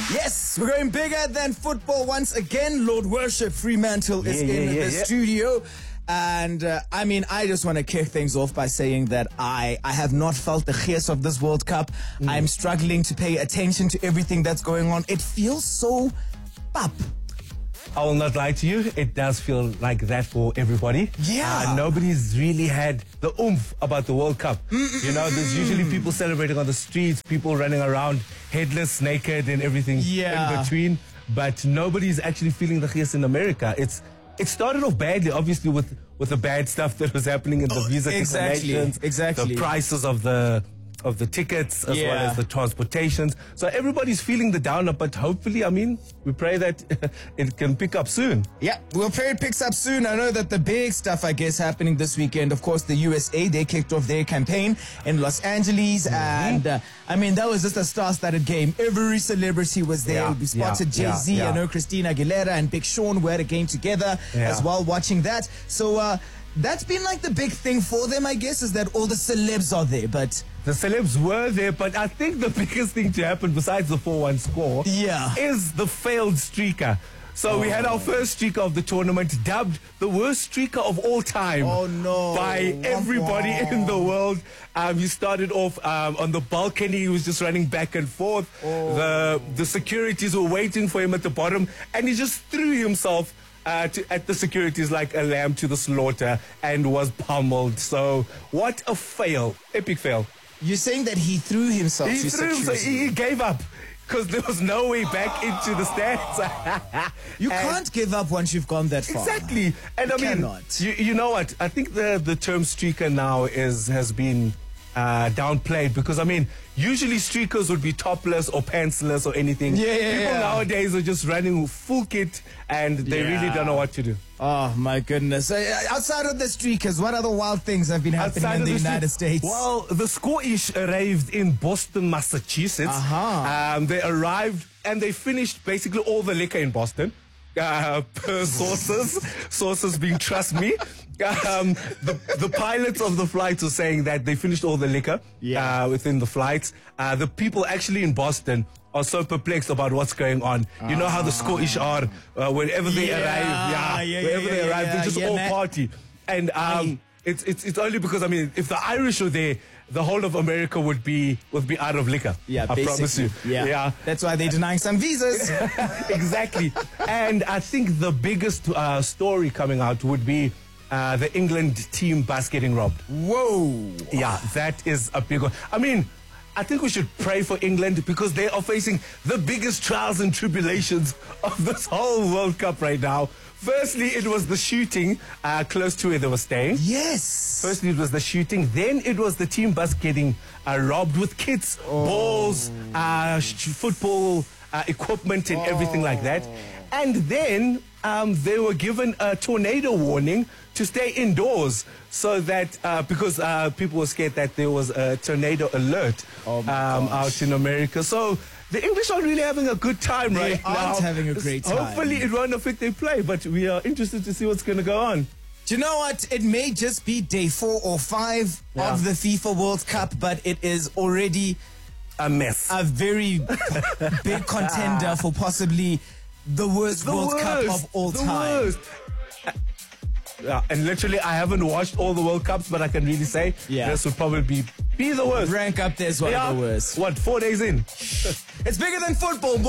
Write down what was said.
Yes, we're going bigger than football once again. Lord Worship Fremantle is in the studio. And I just want to kick things off by saying that I have not felt the gees of this World Cup. I'm struggling to pay attention to everything that's going on. It feels so pop. I will not lie to you, it does feel like that for everybody. Yeah. Nobody's really had the oomph about the World Cup. You know, there's usually people celebrating on the streets, people running around headless, naked, and everything in between. But nobody's actually feeling the gees in America. It started off badly, obviously, with the bad stuff that was happening in the visa cancellations, the prices of the tickets, as well as the transportations. So everybody's feeling the downer, but hopefully, we pray that it can pick up soon. Yeah, we'll pray it picks up soon. I know that the big stuff, happening this weekend, of course, the USA, they kicked off their campaign in Los Angeles. And, that was just a star-studded game. Every celebrity was there. We spotted Jay-Z, I know Christina Aguilera and Big Sean were at a game together as well, watching that. So, that's been like the big thing for them, I guess, is that all the celebs are there, but... The celebs were there, but I think the biggest thing to happen besides the 4-1 score is the failed streaker. So we had our first streaker of the tournament, dubbed the worst streaker of all time by everybody in the world. He started off on the balcony. He was just running back and forth. The securities were waiting for him at the bottom, and he just threw himself at the securities like a lamb to the slaughter and was pummeled. So what a fail. Epic fail. You're saying that he threw himself to security? He gave up because there was no way back into the stands. You can't give up once you've gone that far. Exactly. And you know what? I think the term streaker now has been downplayed because, usually streakers would be topless or pantsless or anything. People nowadays are just running full kit and they really don't know what to do. Oh, my goodness. Outside of the streakers, what other wild things have been happening in the United States? Well, the Scottish arrived in Boston, Massachusetts. They arrived and they finished basically all the liquor in Boston. Per sources being trust me. The pilots of the flights were saying that they finished all the liquor within the flights. The people actually in Boston are so perplexed about what's going on. You know how the Scottish are whenever they arrive. They arrive, they just all party. And it's only because if the Irish were there, the whole of America would be out of liquor. I promise you. That's why they're denying some visas. Exactly. And I think the biggest story coming out would be the England team bus getting robbed. Whoa. Yeah, that is a big one. I think we should pray for England because they are facing the biggest trials and tribulations of this whole World Cup right now. Firstly, it was the shooting close to where they were staying. Yes. Firstly, it was the shooting. Then it was the team bus getting robbed with kits, balls, football equipment and everything like that. And then they were given a tornado warning to stay indoors so that because people were scared that there was a tornado alert out in America. So the English aren't really having a good time right now. They aren't having a great time. Hopefully it won't affect their play, but we are interested to see what's going to go on. Do you know what? It may just be day 4 or 5 of the FIFA World Cup, but it is already a mess. A very big contender for possibly the worst World Cup of all time. And literally, I haven't watched all the World Cups, but I can really say this would probably be the worst. Rank up there as one of the worst. What, 4 days in? It's bigger than football.